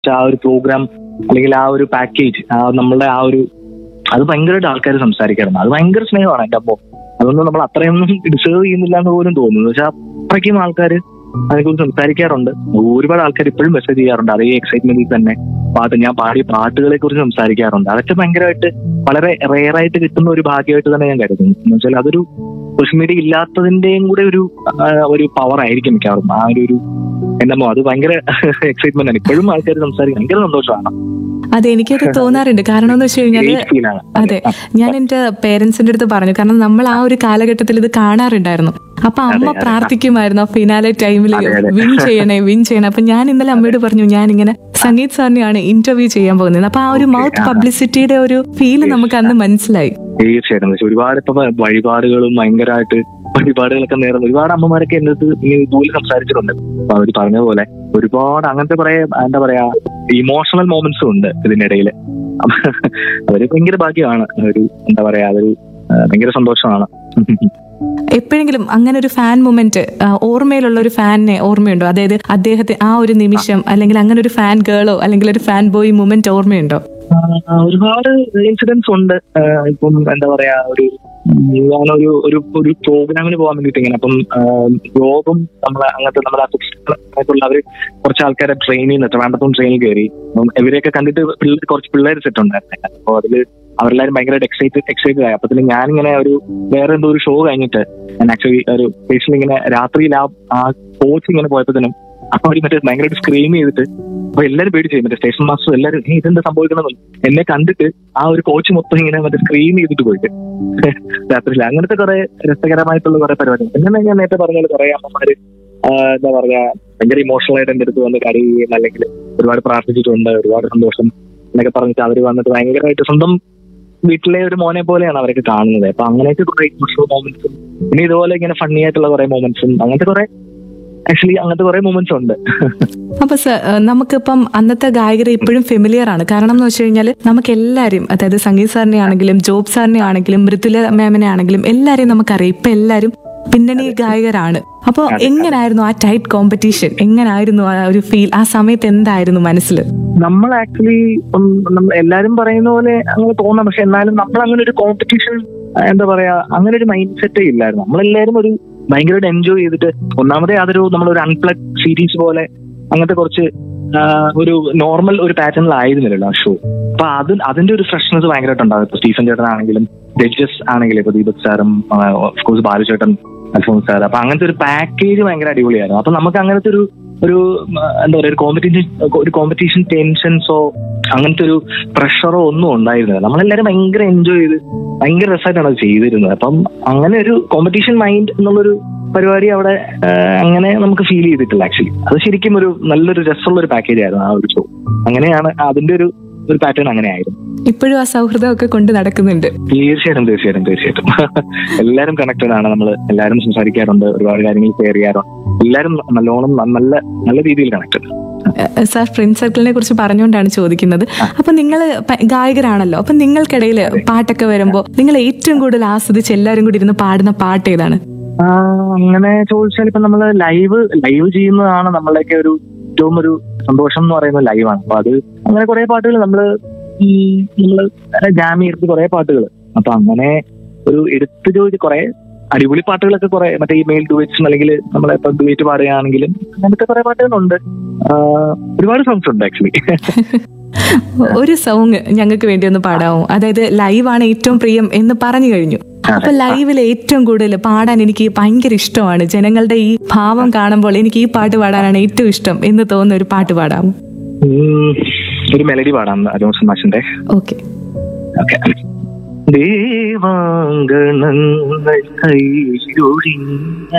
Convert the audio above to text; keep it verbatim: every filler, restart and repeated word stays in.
ആ ഒരു പ്രോഗ്രാം അല്ലെങ്കിൽ ആ ഒരു പാക്കേജ്, ആ നമ്മളുടെ ആ ഒരു അത് ഭയങ്കരമായിട്ട് ആൾക്കാർ സംസാരിക്കാറുണ്ട്. അത് ഭയങ്കര സ്നേഹമാണ് എൻ്റെ അമ്മ. അതൊന്നും നമ്മൾ അത്രയൊന്നും ഡിസേർവ് ചെയ്യുന്നില്ല എന്ന് പോലും തോന്നുന്നു. പക്ഷെ അത്രയ്ക്കും ആൾക്കാർ അതിനെക്കുറിച്ച് സംസാരിക്കാറുണ്ട്. ഒരുപാട് ആൾക്കാർ ഇപ്പോഴും മെസ്സേജ് ചെയ്യാറുണ്ട് അതേ എക്സൈറ്റ്മെന്റിൽ തന്നെ. പാട്ട് ഞാൻ പാടിയ പാട്ടുകളെ കുറിച്ച് സംസാരിക്കാറുണ്ട്. അതൊക്കെ ഭയങ്കരമായിട്ട് വളരെ റെയറായിട്ട് കിട്ടുന്ന ഒരു ഭാഗ്യമായിട്ട് തന്നെ ഞാൻ കരുതുന്നു. എന്ന് വെച്ചാൽ അതൊരു സോഷ്യൽ മീഡിയ ഇല്ലാത്തതിന്റെയും കൂടെ ഒരു ഒരു പവർ ആയിരിക്കും മിക്കവാറും ആ ഒരു എന്നമോ. അത് ഭയങ്കര എക്സൈറ്റ്മെന്റ് ആണ്. ഇപ്പോഴും ആൾക്കാർ സംസാരിക്കും, ഭയങ്കര സന്തോഷമാണ്. അതെ, എനിക്കത് തോന്നാറുണ്ട്. കാരണം എന്ന് വെച്ച് കഴിഞ്ഞാല് അതെ, ഞാൻ എന്റെ പേരൻസിന്റെ അടുത്ത് പറഞ്ഞു, കാരണം നമ്മൾ ആ ഒരു കാലഘട്ടത്തിൽ ഇത് കാണാറുണ്ടായിരുന്നു. അപ്പൊ അമ്മ പ്രാർത്ഥിക്കുമായിരുന്നു ആ ഫിനാലെ ടൈമിൽ വിൻ ചെയ്യണേ വിൻ ചെയ്യണേ. അപ്പൊ ഞാൻ ഇന്നലെ അമ്മയോട് പറഞ്ഞു, ഞാൻ ഇങ്ങനെ സംഗീത് സാറിനെയാണ് ഇന്റർവ്യൂ ചെയ്യാൻ പോകുന്നത്. അപ്പൊ ആ ഒരു മൗത്ത് പബ്ലിസിറ്റിയുടെ ഒരു ഫീല് നമുക്ക് അന്ന് മനസ്സിലായി. തീർച്ചയായിട്ടും ഒരുപാട് ഇപ്പൊ വഴിപാടുകളും ഭയങ്കരമായിട്ട് വഴിപാടുകളൊക്കെ നേർന്ന് ഒരുപാട് അമ്മമാരൊക്കെ എന്റെ അടുത്ത് ഇതുപോലെ സംസാരിച്ചിട്ടുണ്ട്. അപ്പൊ അവര് പറഞ്ഞ പോലെ ഒരുപാട് അങ്ങനത്തെ കുറെ എന്താ പറയാ ഇമോഷണൽ മൊമെന്റ്സും ഉണ്ട് ഇതിനിടയിൽ. അതൊരു ഭയങ്കര ഭാഗ്യമാണ്. ഒരു എന്താ പറയാ അതൊരു ഭയങ്കര സന്തോഷമാണ്. എപ്പോഴെങ്കിലും അങ്ങനെ ഒരു ഫാൻ മൊമെന്റ് ഓർമ്മയിലുള്ള ഒരു ഫാനിനെ ഓർമ്മയുണ്ടോ? അതായത് അദ്ദേഹത്തെ ആ ഒരു നിമിഷം, അല്ലെങ്കിൽ അങ്ങനെ ഒരു ഫാൻ ഗേളോ അല്ലെങ്കിൽ ഒരു ഫാൻ ബോയ് മൊമെന്റ് ഓർമ്മയുണ്ടോ? ഒരുപാട് ഇൻസിഡൻസ് ഉണ്ട്. ഇപ്പം എന്താ പറയാ ഒരു ഞാനൊരു ഒരു ഒരു പ്രോഗ്രാമിന് പോകാൻ വേണ്ടിട്ട് ഇങ്ങനെ അപ്പം യോഗം നമ്മളെ അങ്ങനത്തെ നമ്മളെ ആയിട്ടുള്ള അവര് കുറച്ച് ആൾക്കാരെ ട്രെയിൻ ചെയ്യുന്ന ട്രിവാൻഡ്രത്തും ട്രെയിനിൽ കയറി. അപ്പം ഇവരെയൊക്കെ കണ്ടിട്ട് പിള്ളേർ കുറച്ച് പിള്ളേർ സെറ്റ് ഉണ്ടായിരുന്നു. അപ്പൊ അതില് അവരെല്ലാരും ഭയങ്കരമായിട്ട് എക്സൈറ്റഡ് എക്സൈറ്റഡ് ആയി. അപ്പൊ തന്നെ ഞാനിങ്ങനെ ഒരു വേറെ എന്തോ ഒരു ഷോ കഴിഞ്ഞിട്ട് ഞാൻ ആക്ച്വലി ഒരു പേഷ്യൻ ഇങ്ങനെ രാത്രിയിൽ ആ ആ കോച്ച് ഇങ്ങനെ പോയപ്പോഴത്തേനും അപ്പൊ അവർ മറ്റേ ഭയങ്കരമായിട്ട് സ്ക്രീം ചെയ്തിട്ട് അപ്പൊ എല്ലാരും പേടിച്ചു. മറ്റേ സ്റ്റേഷൻ മാസ്റ്റർ എല്ലാരും ഇതെന്താ സംഭവിക്കണമെന്ന് എന്നെ കണ്ടിട്ട് ആ ഒരു കോച്ച് മൊത്തം ഇങ്ങനെ മറ്റേ സ്ക്രീം ചെയ്തിട്ട് പോയിട്ട് രാത്രിയിൽ. അങ്ങനത്തെ കുറെ രസകരമായിട്ടുള്ള കുറെ പരിപാടി. പിന്നെ ഞാൻ നേരത്തെ പറഞ്ഞാൽ കുറെ അമ്മമാര് എന്താ പറയാ ഭയങ്കര ഇമോഷണൽ ആയിട്ട് എന്റെ അടുത്ത് വന്ന് കരയുകയും അല്ലെങ്കിൽ ഒരുപാട് പ്രാർത്ഥിച്ചിട്ടുണ്ട്, ഒരുപാട് സന്തോഷം എന്നൊക്കെ പറഞ്ഞിട്ട് അവര് വന്നിട്ട് ഭയങ്കരമായിട്ട് സ്വന്തം വീട്ടിലെ ഒരു മോനെ പോലെയാണ് അവരൊക്കെ കാണുന്നത്. അപ്പൊ അങ്ങനെയൊക്കെ കുറെ ഇമോഷണൽ മൊമെന്റ്സും പിന്നെ ഇതുപോലെ ഇങ്ങനെ ഫണ്ണി ആയിട്ടുള്ള കുറെ മൊമെന്റ്സും അങ്ങനത്തെ കുറെ ആക്ച്വലി അങ്ങനത്തെ കുറെ മൊമെന്റ്സ് ഉണ്ട്. അപ്പൊ സർ, നമുക്കിപ്പം അന്നത്തെ ഗായകരെ ഇപ്പോഴും ഫെമിലിയർ ആണ്. കാരണം എന്ന് വെച്ച് കഴിഞ്ഞാൽ നമുക്ക് എല്ലാവരും, അതായത് സംഗീത് സാറിനെ ആണെങ്കിലും ജോബ് സാറിനെ ആണെങ്കിലും മൃദുല മാമിനെ ആണെങ്കിലും എല്ലാവരെയും നമുക്കറിയാം. ഇപ്പൊ എല്ലാവരും പിന്നണി ഗായകരാണ്. അപ്പൊ എങ്ങനായിരുന്നു ആ ടൈറ്റ് കോമ്പറ്റീഷൻ? എങ്ങനായിരുന്നു ആ ഒരു ഫീൽ? ആ സമയത്ത് എന്തായിരുന്നു മനസ്സിൽ? നമ്മൾ ആക്ച്വലി നമ്മൾ എല്ലാരും പറയുന്ന പോലെ അങ്ങനെ തോന്നാം. പക്ഷെ എന്നാലും നമ്മൾ അങ്ങനെ ഒരു കോമ്പറ്റീഷൻ എന്താ പറയാ അങ്ങനെ ഒരു മൈൻഡ് സെറ്റേ ഇല്ലായിരുന്നു. നമ്മളെല്ലാരും ഒരു ഭയങ്കരമായിട്ട് എൻജോയ് ചെയ്തിട്ട് ഒന്നാമതേ അതൊരു നമ്മളൊരു അൺപ്ലഗ് സീരീസ് പോലെ അങ്ങനത്തെ കുറച്ച് ഒരു നോർമൽ ഒരു പാറ്റേണിലായിരുന്നില്ലല്ലോ ആ ഷോ. അപ്പൊ അത് അതിന്റെ ഒരു ഫ്രഷ്നെസ് ഭയങ്കരമായിട്ട് ഉണ്ടാകും. ഇപ്പൊ സ്റ്റീഫൻ ചേട്ടൻ ആണെങ്കിലും ജഡ്ജസ് ആണെങ്കിലും ഇപ്പൊ ദീപക് സാറും ഓഫ്കോഴ്സ് ബാലുചേട്ടൻ, അൽഫോൺസ് സാർ. അപ്പൊ അങ്ങനത്തെ ഒരു പാക്കേജ് ഭയങ്കര അടിപൊളിയായിരുന്നു. അപ്പൊ നമുക്ക് അങ്ങനത്തെ ഒരു ഒരു എന്താ പറയാ ഒരു കോമ്പറ്റീഷൻ ഒരു കോമ്പറ്റീഷൻ ടെൻഷൻസോ അങ്ങനത്തെ ഒരു പ്രഷറോ ഒന്നും ഉണ്ടായിരുന്നില്ല. നമ്മളെല്ലാരും ഭയങ്കര എൻജോയ് ചെയ്ത് ഭയങ്കര രസമായിട്ടാണ് അത് ചെയ്തിരുന്നത്. അപ്പം അങ്ങനെ ഒരു കോമ്പറ്റീഷൻ മൈൻഡ് എന്നുള്ളൊരു പരിപാടി അവിടെ അങ്ങനെ നമുക്ക് ഫീൽ ചെയ്തിട്ടില്ല ആക്ച്വലി. അത് ശരിക്കും ഒരു നല്ലൊരു രസമുള്ള ഒരു പാക്കേജ് ആയിരുന്നു ആ ഒരു ഷോ. അങ്ങനെയാണ് അതിന്റെ ഒരു ഒരു പാറ്റേൺ അങ്ങനെയായിരുന്നു. ഇപ്പോഴും ആ സൗഹൃദമൊക്കെ കൊണ്ട് നടക്കുന്നുണ്ട്. തീർച്ചയായിട്ടും തീർച്ചയായിട്ടും തീർച്ചയായിട്ടും എല്ലാവരും കണക്റ്റഡ് ആണ്. നമ്മൾ എല്ലാവരും സംസാരിക്കാറുണ്ട്, ഒരുപാട് കാര്യങ്ങൾ ഷെയർ ചെയ്യാറുണ്ട്. എല്ലാവരും നല്ലോണം നല്ല നല്ല രീതിയിൽ കണക്റ്റഡ്. സാർ, ഫ്രണ്ട് സർക്കിളിനെ കുറിച്ച് പറഞ്ഞുകൊണ്ടാണ് ചോദിക്കുന്നത്. അപ്പൊ നിങ്ങൾ ഗായകരാണല്ലോ, അപ്പൊ നിങ്ങൾക്കിടയിൽ പാട്ടൊക്കെ വരുമ്പോ നിങ്ങൾ ഏറ്റവും കൂടുതൽ ആസ്വദിച്ച് എല്ലാവരും കൂടി ഇരുന്ന് പാടുന്ന പാട്ട് ഏതാണ്? അങ്ങനെ ചോദിച്ചാൽ ഇപ്പൊ നമ്മള് ലൈവ് ലൈവ് ചെയ്യുന്നതാണ് നമ്മളുടെയൊക്കെ ഒരു ഏറ്റവും ഒരു സന്തോഷം എന്ന് പറയുന്നത് ലൈവാണ്. അപ്പൊ അത് അങ്ങനെ കുറെ പാട്ടുകൾ നമ്മള് ഈ നമ്മള് ജാമി എടുത്ത് കുറെ പാട്ടുകൾ. അപ്പൊ അങ്ങനെ ഒരു എടുത്ത് ചോദിച്ച് കുറെ അടിപൊളി പാട്ടുകളൊക്കെ കുറെ മറ്റേ ഈ മെയിൽ ഡുവറ്റ്സും അല്ലെങ്കിൽ നമ്മളെ ഇപ്പൊ ഡുവറ്റ് പാടുകയാണെങ്കിലും അങ്ങനത്തെ കുറെ പാട്ടുകളുണ്ട്. ഒരുപാട് സോങ്സ് ഉണ്ട് ആക്ച്വലി. ഒരു സോങ് ഞങ്ങൾക്ക് വേണ്ടി ഒന്ന് പാടാമോ? അതായത് ലൈവാണ് ഏറ്റവും പ്രിയം എന്ന് പറഞ്ഞു കഴിഞ്ഞു. അപ്പൊ ലൈവിൽ ഏറ്റവും കൂടുതൽ പാടാൻ എനിക്ക് ഭയങ്കര ഇഷ്ടമാണ്. ജനങ്ങളുടെ ഈ ഭാവം കാണുമ്പോൾ എനിക്ക് ഈ പാട്ട് പാടാനാണ് ഏറ്റവും ഇഷ്ടം എന്ന് തോന്നുന്ന ഒരു പാട്ട് പാടാമോ? ഒരു മെലഡി പാടാം അജോൺസൺ മാഷിന്റെ. Okay okay. ദേവാംഗണങ്ങൾ കൈയൊഴിഞ്ഞ